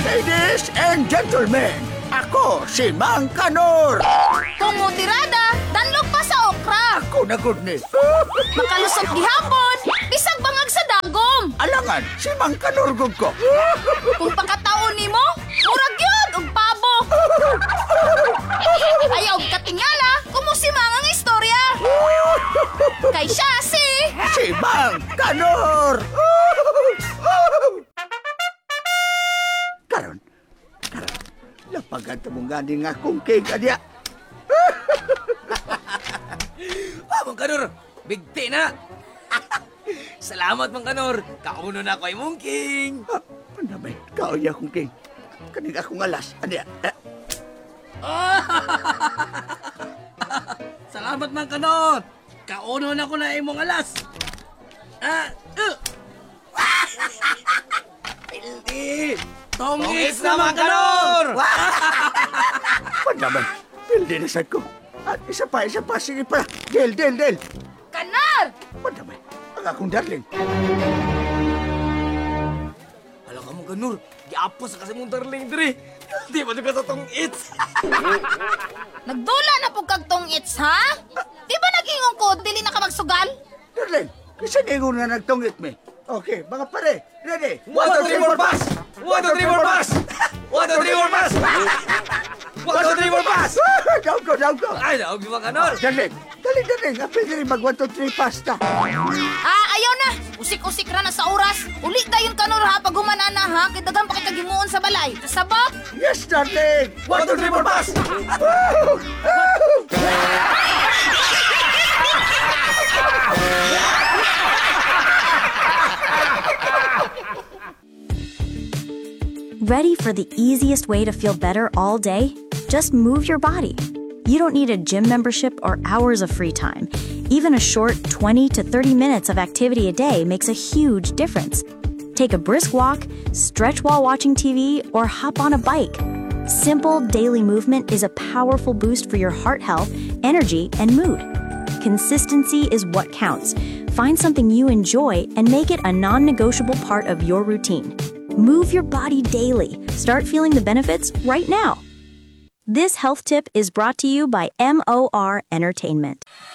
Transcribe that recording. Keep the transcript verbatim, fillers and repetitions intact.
Ladies and gentlemen, ako si Mang Kanor. Kung mutirada, danlog pa sa okra. Ako na good ni. Makalusot gihapon, bisag bangag sa dagom. Alangan, si Mang Kanor gud ko. Kung pakataon nimo, murag yun og pabo. Ayaw katingala, kumusimang ang istorya. Kay siya si... Si Mang Kanor. Karon, karon, lapagan ta mong gani nga kung cake adya. Ah, Mang Kanor, bigti na. Salamat, Mang Kanor. Kauno na ko ay mong king. Ah, panamay, kaoy akong cake. Kanig akong alas, adya. Eh, Salamat, Mang Kanor. Kauno na ko na imong alas. Ah, uh. Pildi. Tongits na, Mang Kanor. panamay, pildi na sad ko. At isa pa, isa pa, sige pa. Del, del, del. Kanar! Panamay, ang akong darling. Hala ka, Mang Kanor. Giapos sa kasi mong darling, Dre. Di ba ka sa tongits? Nagdula na po kag tong its, ha? Di ba nag-ingong ko, dili na ka magsugal? Darling, kasi ningon na nagtungit me. Okay, mga pare, ready? One, two, three, four, pass! One, two, three, four, pass! One, two, three, four, pass! One, two, three, four, pass! Daw ko, daw ko. Ay, daog di, Mang Kanor. Darling, dali, dali. Apil dali mag one, two, three, pasta. Ah, ayaw na. Usik-usik ra na sa oras. Uli dayon kanor ha, pag humana na ha, kay daghan pa kay kagimuon sa balay. Sabot? Yes, darling. One, two, three, four, pass! Ready for the easiest way to feel better all day? Just move your body. You don't need a gym membership or hours of free time. Even a short twenty to thirty minutes of activity a day makes a huge difference. Take a brisk walk, stretch while watching T V, or hop on a bike. Simple daily movement is a powerful boost for your heart health, energy, and mood. Consistency is what counts. Find something you enjoy and make it a non-negotiable part of your routine. Move your body daily. Start feeling the benefits right now. This health tip is brought to you by M O R Entertainment.